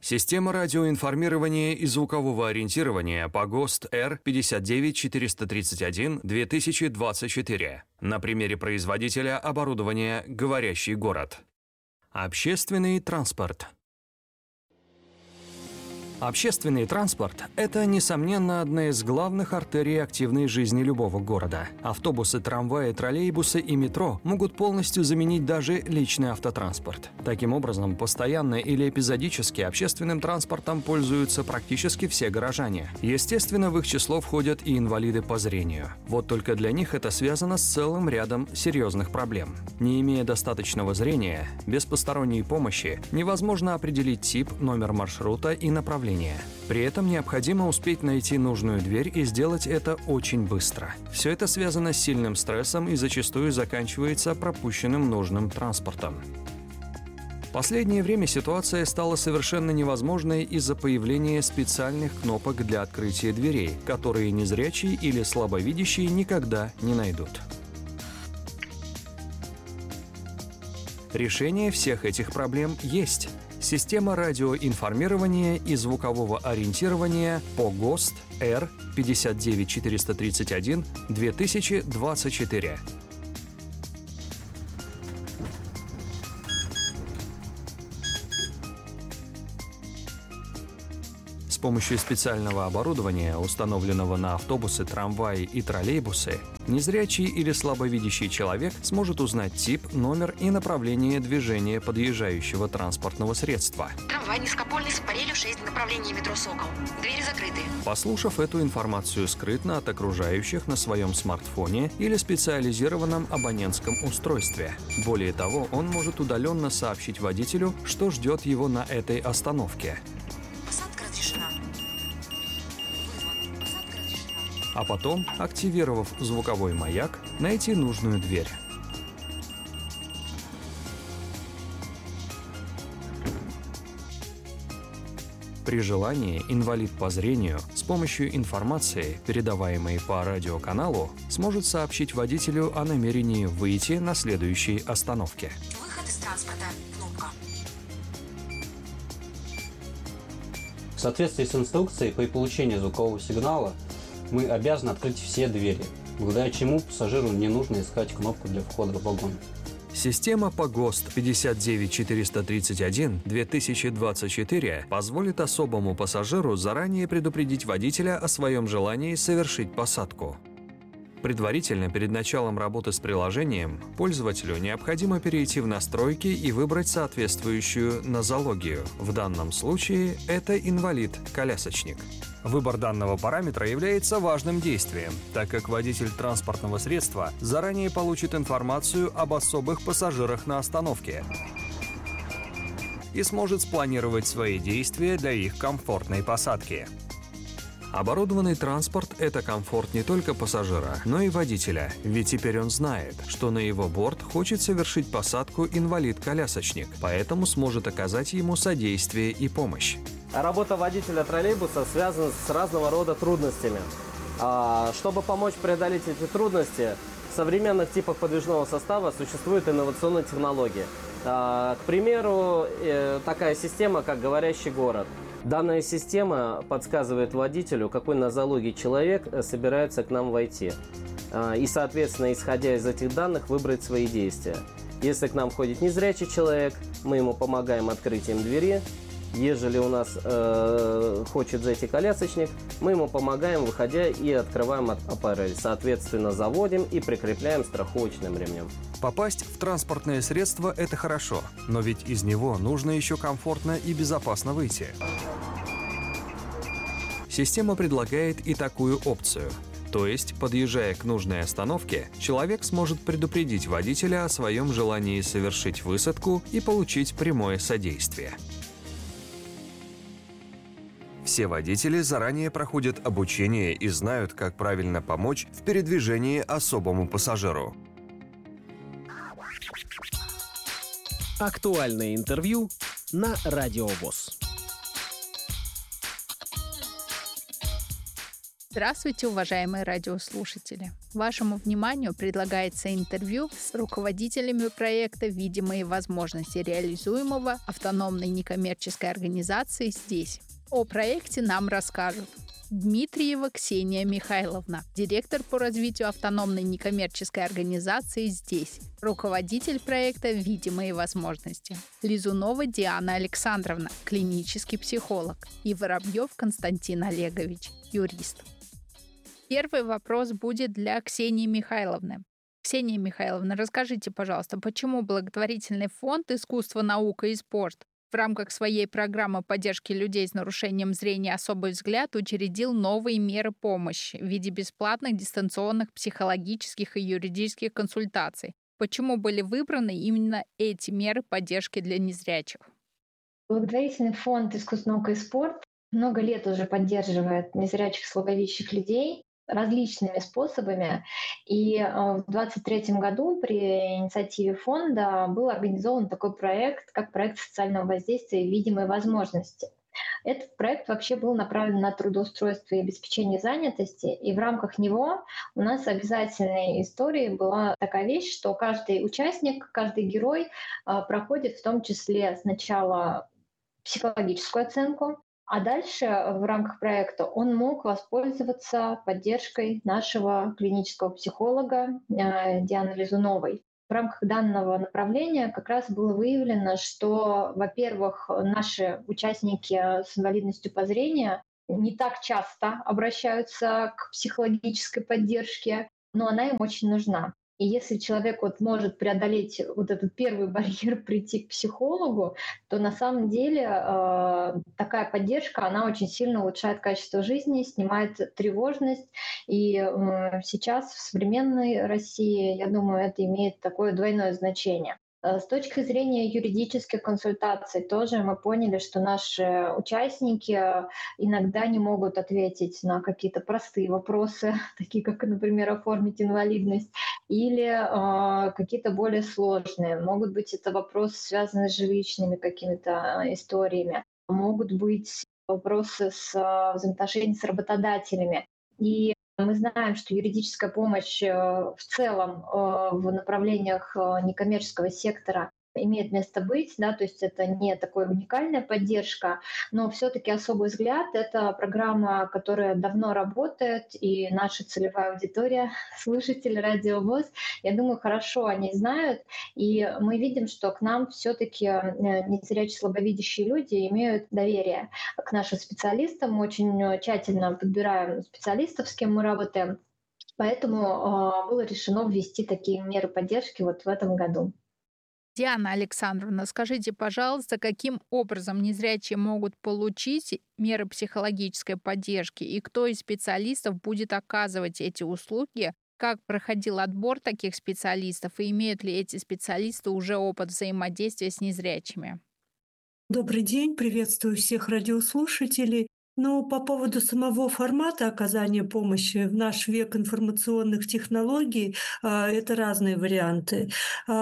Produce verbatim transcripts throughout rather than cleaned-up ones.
Система радиоинформирования и звукового ориентирования по ГОСТ Р пятьдесят девять четыреста тридцать один две тысячи двадцать четыре. На примере производителя оборудования «Говорящий город». Общественный транспорт. Общественный транспорт – это, несомненно, одна из главных артерий активной жизни любого города. Автобусы, трамваи, троллейбусы и метро могут полностью заменить даже личный автотранспорт. Таким образом, постоянно или эпизодически общественным транспортом пользуются практически все горожане. Естественно, в их число входят и инвалиды по зрению. Вот только для них это связано с целым рядом серьезных проблем. Не имея достаточного зрения, без посторонней помощи невозможно определить тип, номер маршрута и направление. При этом необходимо успеть найти нужную дверь и сделать это очень быстро. Все это связано с сильным стрессом и зачастую заканчивается пропущенным нужным транспортом. В последнее время ситуация стала совершенно невозможной из-за появления специальных кнопок для открытия дверей, которые незрячие или слабовидящие никогда не найдут. Решение всех этих проблем есть. Система радиоинформирования и звукового ориентирования по ГОСТ Р пятьдесят девять четыреста тридцать один две тысячи двадцать четыре. С помощью специального оборудования, установленного на автобусы, трамваи и троллейбусы, незрячий или слабовидящий человек сможет узнать тип, номер и направление движения подъезжающего транспортного средства. Трамвай низкопольный с парелью шесть, направление метро «Сокол». Двери закрыты. Послушав эту информацию скрытно от окружающих на своем смартфоне или специализированном абонентском устройстве. Более того, он может удаленно сообщить водителю, что ждет его на этой остановке. Посадка разрешена. А потом, активировав звуковой маяк, найти нужную дверь. При желании инвалид по зрению с помощью информации, передаваемой по радиоканалу, сможет сообщить водителю о намерении выйти на следующей остановке. Выход из транспорта. Кнопка. В соответствии с инструкцией, при получении звукового сигнала мы обязаны открыть все двери, благодаря чему пассажиру не нужно искать кнопку для входа в вагон. Система по ГОСТ пятьдесят девять четыреста тридцать один две тысячи двадцать четыре позволит особому пассажиру заранее предупредить водителя о своем желании совершить посадку. Предварительно, перед началом работы с приложением, пользователю необходимо перейти в настройки и выбрать соответствующую нозологию. В данном случае это инвалид-колясочник. Выбор данного параметра является важным действием, так как водитель транспортного средства заранее получит информацию об особых пассажирах на остановке и сможет спланировать свои действия для их комфортной посадки. Оборудованный транспорт – это комфорт не только пассажира, но и водителя, ведь теперь он знает, что на его борт хочет совершить посадку инвалид-колясочник, поэтому сможет оказать ему содействие и помощь. Работа водителя троллейбуса связана с разного рода трудностями. Чтобы помочь преодолеть эти трудности, в современных типах подвижного состава существуют инновационные технологии. К примеру, такая система, как «Говорящий город». Данная система подсказывает водителю, какой нозологии человек собирается к нам войти. И, соответственно, исходя из этих данных, выбрать свои действия. Если к нам входит незрячий человек, мы ему помогаем открытием двери. Ежели у нас э, хочет зайти колясочник, мы ему помогаем, выходя, и открываем аппарель. Соответственно, заводим и прикрепляем страховочным ремнем. Попасть в транспортное средство – это хорошо, но ведь из него нужно еще комфортно и безопасно выйти. Система предлагает и такую опцию. То есть, подъезжая к нужной остановке, человек сможет предупредить водителя о своем желании совершить высадку и получить прямое содействие. Все водители заранее проходят обучение и знают, как правильно помочь в передвижении особому пассажиру. Актуальное интервью на Радио ВОС. Здравствуйте, уважаемые радиослушатели! Вашему вниманию предлагается интервью с руководителями проекта «Видимые возможности» реализуемого автономной некоммерческой организации здесь. О проекте нам расскажут Дмитриева Ксения Михайловна, директор по развитию автономной некоммерческой организации здесь, руководитель проекта «Видимые возможности», Лизунова Диана Александровна, клинический психолог, и Воробьев Константин Олегович, юрист. Первый вопрос будет для Ксении Михайловны. Ксения Михайловна, расскажите, пожалуйста, почему благотворительный фонд «Искусство, наука и спорт» в рамках своей программы поддержки людей с нарушением зрения «Особый взгляд» учредил новые меры помощи в виде бесплатных дистанционных психологических и юридических консультаций? Почему были выбраны именно эти меры поддержки для незрячих? Благотворительный фонд «Искусство, наука и спорт» много лет уже поддерживает незрячих, слабовидящих людей различными способами. И в двадцать третьем году при инициативе фонда был организован такой проект, как проект социального воздействия «Видимые возможности». Этот проект вообще был направлен на трудоустройство и обеспечение занятости, и в рамках него у нас обязательной историей была такая вещь, что каждый участник, каждый герой проходит в том числе сначала психологическую оценку, а дальше в рамках проекта он мог воспользоваться поддержкой нашего клинического психолога Дианы Лизуновой. В рамках данного направления как раз было выявлено, что, во-первых, наши участники с инвалидностью по зрению не так часто обращаются к психологической поддержке, но она им очень нужна. И если человек вот может преодолеть вот этот первый барьер прийти к психологу, то на самом деле э, такая поддержка, она очень сильно улучшает качество жизни, снимает тревожность. И э, сейчас в современной России, я думаю, это имеет такое двойное значение. С точки зрения юридических консультаций тоже мы поняли, что наши участники иногда не могут ответить на какие-то простые вопросы, такие как, например, оформить инвалидность, или э, какие-то более сложные. Могут быть это вопросы, связанные с жилищными какими-то историями, могут быть вопросы с э, взаимоотношениями с работодателями. И мы знаем, что юридическая помощь в целом в направлениях некоммерческого сектора имеет место быть, да, то есть это не такая уникальная поддержка, но все-таки «Особый взгляд» — это программа, которая давно работает, и наша целевая аудитория, слушатели Радио ВОС, я думаю, хорошо они знают, и мы видим, что к нам все-таки незрячие, слабовидящие люди имеют доверие к нашим специалистам, мы очень тщательно подбираем специалистов, с кем мы работаем, поэтому э, было решено ввести такие меры поддержки вот в этом году. Диана Александровна, скажите, пожалуйста, каким образом незрячие могут получить меры психологической поддержки и кто из специалистов будет оказывать эти услуги? Как проходил отбор таких специалистов и имеют ли эти специалисты уже опыт взаимодействия с незрячими? Добрый день, приветствую всех радиослушателей. Но по поводу самого формата оказания помощи в наш век информационных технологий это разные варианты.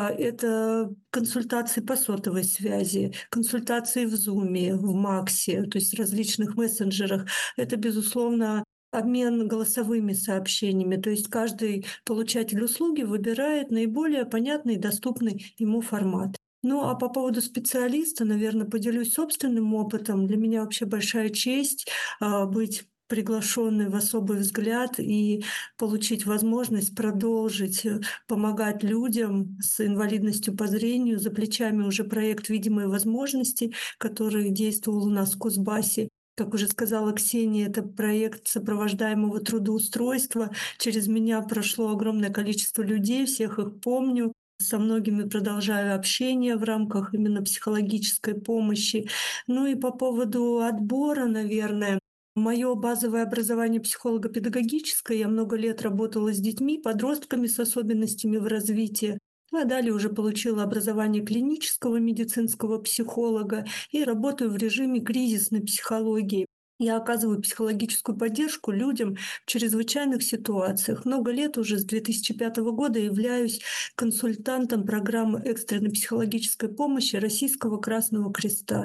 Это консультации по сотовой связи, консультации в Zoom, в Максе, то есть в различных мессенджерах. Это, безусловно, обмен голосовыми сообщениями. То есть каждый получатель услуги выбирает наиболее понятный и доступный ему формат. Ну а по поводу специалиста, наверное, поделюсь собственным опытом. Для меня вообще большая честь а, быть приглашенной в «Особый взгляд» и получить возможность продолжить помогать людям с инвалидностью по зрению. За плечами уже проект «Видимые возможности», который действовал у нас в Кузбассе. Как уже сказала Ксения, это проект сопровождаемого трудоустройства. Через меня прошло огромное количество людей, всех их помню. Со многими продолжаю общение в рамках именно психологической помощи. Ну и по поводу отбора, наверное, мое базовое образование психолого-педагогическое. Я много лет работала с детьми, подростками с особенностями в развитии. А далее уже получила образование клинического медицинского психолога и работаю в режиме кризисной психологии. Я оказываю психологическую поддержку людям в чрезвычайных ситуациях. Много лет уже, с две тысячи пятого года, являюсь консультантом программы экстренной психологической помощи Российского Красного Креста.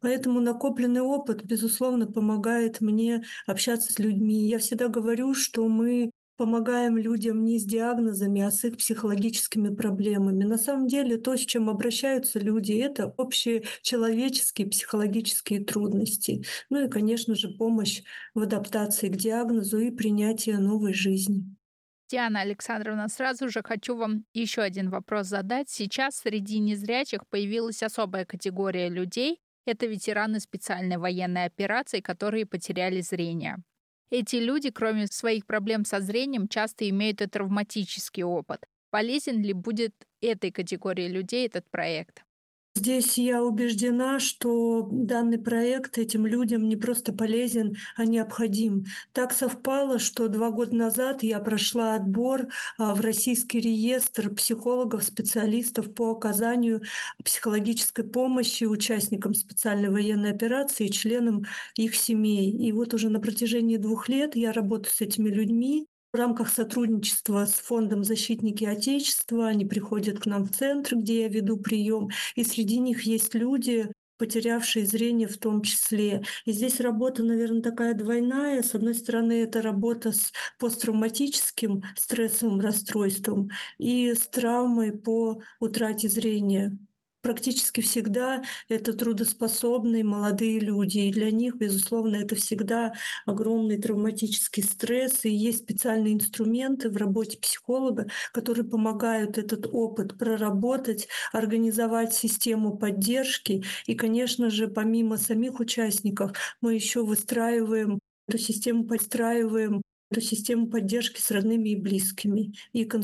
Поэтому накопленный опыт, безусловно, помогает мне общаться с людьми. Я всегда говорю, что мы помогаем людям не с диагнозами, а с их психологическими проблемами. На самом деле то, с чем обращаются люди, это общие человеческие психологические трудности. Ну и, конечно же, помощь в адаптации к диагнозу и принятии новой жизни. Диана Александровна, сразу же хочу вам еще один вопрос задать. Сейчас среди незрячих появилась особая категория людей. Это ветераны специальной военной операции, которые потеряли зрение. Эти люди, кроме своих проблем со зрением, часто имеют и травматический опыт. Полезен ли будет этой категории людей этот проект? Здесь я убеждена, что данный проект этим людям не просто полезен, а необходим. Так совпало, что два года назад я прошла отбор а, в Российский реестр психологов, специалистов по оказанию психологической помощи участникам специальной военной операции и членам их семей. И вот уже на протяжении двух лет я работаю с этими людьми. В рамках сотрудничества с фондом «Защитники Отечества» они приходят к нам в центр, где я веду прием, и среди них есть люди, потерявшие зрение в том числе. И здесь работа, наверное, такая двойная. С одной стороны, это работа с посттравматическим стрессовым расстройством и с травмой по утрате зрения. Практически всегда это трудоспособные молодые люди, и для них, безусловно, это всегда огромный травматический стресс, и есть специальные инструменты в работе психолога, которые помогают этот опыт проработать, организовать систему поддержки, и, конечно же, помимо самих участников, мы еще выстраиваем эту систему, подстраиваем эту систему поддержки с родными и близкими, и